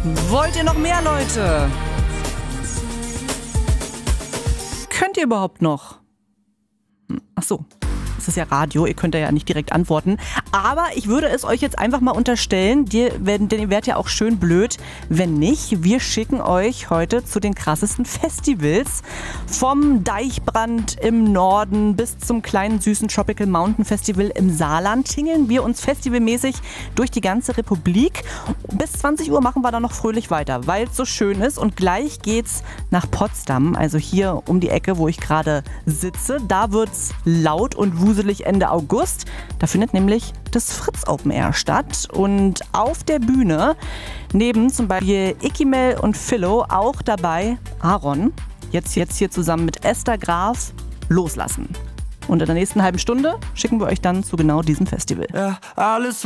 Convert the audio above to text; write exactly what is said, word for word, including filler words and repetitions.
Wollt ihr noch mehr, Leute? Könnt ihr überhaupt noch? Ach so. Das ist ja Radio, ihr könnt ja nicht direkt antworten. Aber ich würde es euch jetzt einfach mal unterstellen, dir, denn ihr werdet ja auch schön blöd, wenn nicht. Wir schicken euch heute zu den krassesten Festivals. Vom Deichbrand im Norden bis zum kleinen süßen Tropical Mountain Festival im Saarland tingeln wir uns festivalmäßig durch die ganze Republik. Bis zwanzig Uhr machen wir dann noch fröhlich weiter, weil es so schön ist. Und gleich geht's nach Potsdam, also hier um die Ecke, wo ich gerade sitze. Da wird's laut und wuselig Ende August. Da findet nämlich das Fritz Open Air statt. Und auf der Bühne, neben zum Beispiel Ikimel und Philo, auch dabei Aaron. Jetzt, jetzt hier zusammen mit Esther Graf loslassen. Und in der nächsten halben Stunde schicken wir euch dann zu genau diesem Festival. Ja, alles